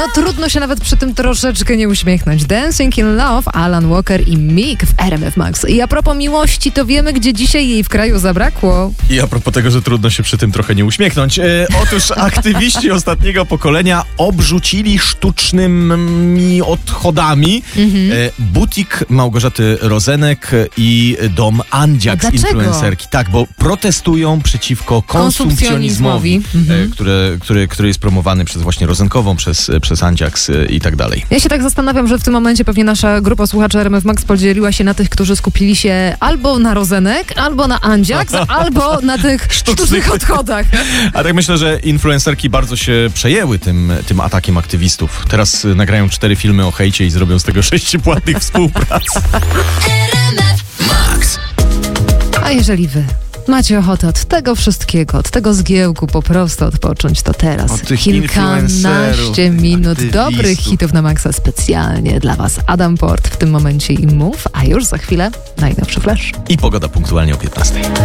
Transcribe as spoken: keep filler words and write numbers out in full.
No trudno się nawet przy tym troszeczkę nie uśmiechnąć. Dancing in Love, Alan Walker i Meek w R M F Max. I a propos miłości, to wiemy, gdzie dzisiaj jej w kraju zabrakło. I a propos tego, że trudno się przy tym trochę nie uśmiechnąć. E, otóż aktywiści ostatniego pokolenia obrzucili sztucznymi odchodami mhm. e, butik Małgorzaty Rozenek i dom Andziak z influencerki. Tak, bo protestują przeciwko konsumpcjonizmowi, mhm. e, które, który, który jest promowany przez właśnie Rozenkową, przez, przez Andziaks i tak dalej. Ja się tak zastanawiam, że w tym momencie pewnie nasza grupa słuchaczy R M F Max podzieliła się na tych, którzy skupili się albo na Rozenek, albo na Andziaks, albo na tych sztucznych odchodach. A tak myślę, że influencerki bardzo się przejęły tym, tym atakiem aktywistów. Teraz nagrają cztery filmy o hejcie i zrobią z tego sześć płatnych współprac. Max. A jeżeli wy macie ochotę od tego wszystkiego, od tego zgiełku po prostu odpocząć, to teraz od tych kilkanaście minut dobrych hitów na Maxa specjalnie dla was. Adam Port w tym momencie i Move, a już za chwilę najnowszy flash. I pogoda punktualnie o piętnastej.